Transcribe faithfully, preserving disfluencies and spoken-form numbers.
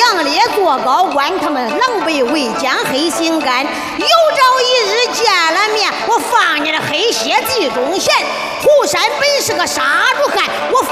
强烈做高官，他们狼狈为奸黑心肝。有朝一日见了面，我放你的黑血地中贤。涂山本是个杀猪汉，我